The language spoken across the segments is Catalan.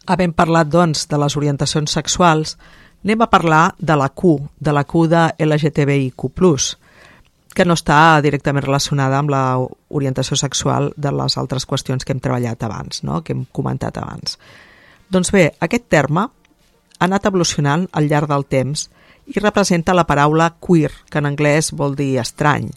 Havent parlat, doncs, de les orientacions sexuals, anem a parlar de la Q de LGTBIQ+, que no està directament relacionada amb la orientació sexual de les altres qüestions que hem treballat abans, no? Que hem comentat abans. Doncs bé, aquest terme ha anat evolucionant al llarg del temps i representa la paraula queer, que en anglès vol dir estrany.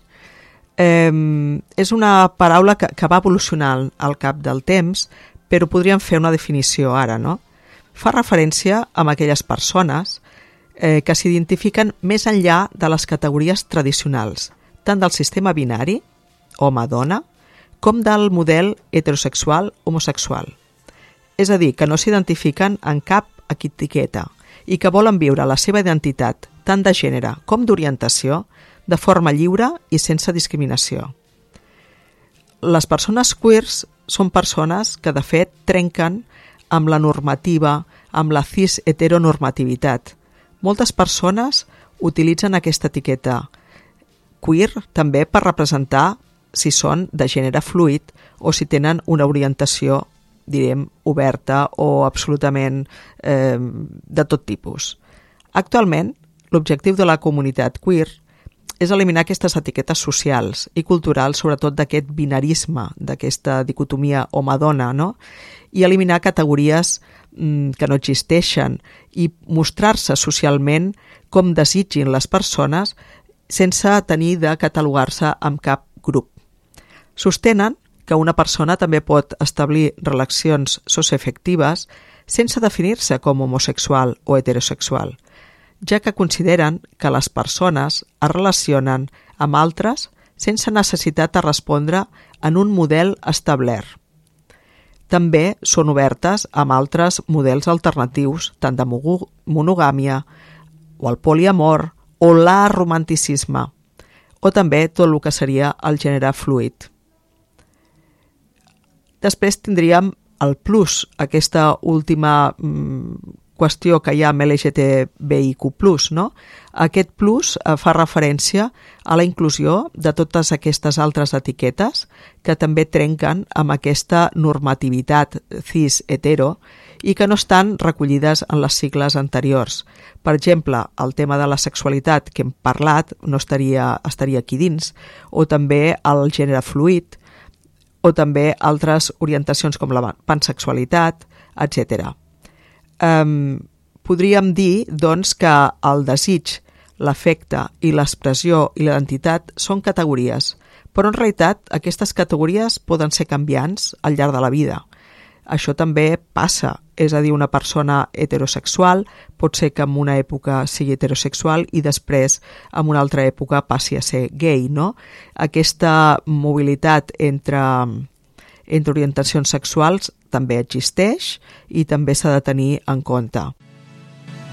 És una paraula que va evolucionant al cap del temps, però podríem fer una definició ara, no? Fa referència a aquelles persones que s'identifiquen més enllà de les categories tradicionals, tant del sistema binari, home-dona, com del model heterosexual-homosexual. És a dir, que no s'identifiquen en cap etiqueta i que volen viure la seva identitat tant de gènere com d'orientació de forma lliure i sense discriminació. Les persones queers són persones que, de fet, trenquen amb la normativa, amb la cis-heteronormativitat. Moltes persones utilitzen aquesta etiqueta queer també per representar si són de gènere fluid o si tenen una orientació, direm, oberta o absolutament de tot tipus. Actualment, l'objectiu de la comunitat queer és eliminar aquestes etiquetes socials i culturals, sobretot d'aquest binarisme, d'aquesta dicotomia home-dona, no? I eliminar categories que no existeixen i mostrar-se socialment com desitgin les persones sense tenir de catalogar-se amb cap grup. Sostenen que una persona també pot establir relacions socioafectives sense definir-se com homosexual o heterosexual, ja que consideren que les persones es relacionen amb altres sense necessitat de respondre en un model establert. També són obertes amb altres models alternatius, tant de monogàmia o el poliamor o l'aromanticisme, o també tot el que seria el gènere fluid. Després tindríem el plus, aquesta última qüestió que hi ha amb LGTBIQ+, no? Aquest plus fa referència a la inclusió de totes aquestes altres etiquetes que també trenquen amb aquesta normativitat cis-hetero i que no estan recollides en les sigles anteriors. Per exemple, el tema de la sexualitat que hem parlat no estaria aquí dins, o també el gènere fluid, o també altres orientacions com la pansexualitat, etc. Podríem dir, doncs, que el desig, l'afecte i l'expressió i l'identitat són categories, però en realitat aquestes categories poden ser canviants al llarg de la vida. Això també passa, és a dir, una persona heterosexual pot ser que en una època sigui heterosexual i després en una altra època passi a ser gay, no? Aquesta mobilitat entre orientacions sexuals també existeix i també s'ha de tenir en compte.